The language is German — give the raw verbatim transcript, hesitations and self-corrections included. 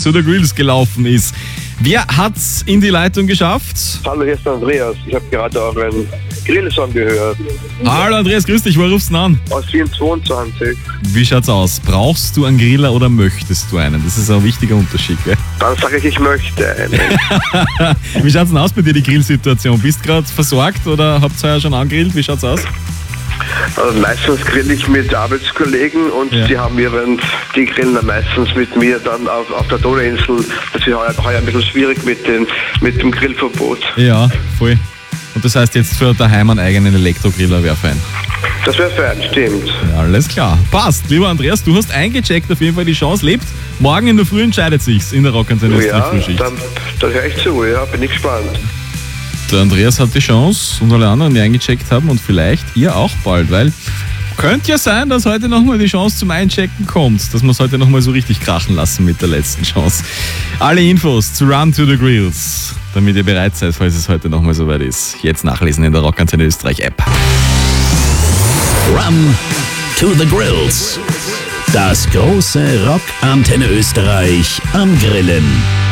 to the Grills gelaufen ist. Wer hat's in die Leitung geschafft? Hallo, hier ist der Andreas. Ich habe gerade euren Grillsong gehört. Hallo Andreas, grüß dich, wo rufst du denn an? Aus Wien zweiundzwanzig. Wie schaut's aus? Brauchst du einen Griller oder möchtest du einen? Das ist ein wichtiger Unterschied, gell? Dann sage ich, ich möchte einen. Wie schaut's denn aus bei dir, die Grillsituation? Bist du gerade versorgt oder habt ihr ja schon angegrillt? Wie schaut's aus? Also meistens grill ich mit Arbeitskollegen und Ja. die haben ihren, die grillen dann meistens mit mir dann auf, auf der Donauinsel. Das ist heuer, heuer ein bisschen schwierig mit, den, mit dem Grillverbot. Ja, voll. Und das heißt jetzt für daheim einen eigenen Elektrogriller wäre fein. Das wäre fein, stimmt. Ja, alles klar. Passt. Lieber Andreas, du hast eingecheckt, auf jeden Fall die Chance lebt. Morgen in der Früh entscheidet sich's in der Rockantenne Ja, Österreich Frühschicht. dann, dann höre ich zu, ja, bin ich gespannt. Der Andreas hat die Chance und alle anderen, die eingecheckt haben und vielleicht ihr auch bald, weil könnte ja sein, dass heute nochmal die Chance zum Einchecken kommt, dass wir es heute nochmal so richtig krachen lassen mit der letzten Chance. Alle Infos zu Run to the Grills, damit ihr bereit seid, falls es heute nochmal soweit ist. Jetzt nachlesen in der Rockantenne Österreich App. Run to the Grills. Das große Rockantenne Österreich am Grillen.